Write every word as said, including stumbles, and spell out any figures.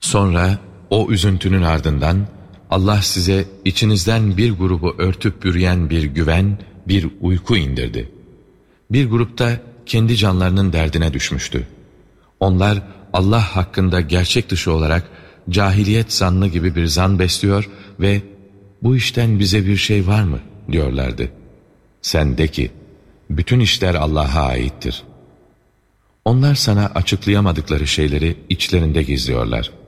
Sonra o üzüntünün ardından Allah size içinizden bir grubu örtüp bürüyen bir güven, bir uyku indirdi. Bir grupta kendi canlarının derdine düşmüştü. Onlar Allah hakkında gerçek dışı olarak cahiliyet zannı gibi bir zan besliyor ve bu işten bize bir şey var mı diyorlardı. Sen de ki bütün işler Allah'a aittir. Onlar sana açıklayamadıkları şeyleri içlerinde gizliyorlar.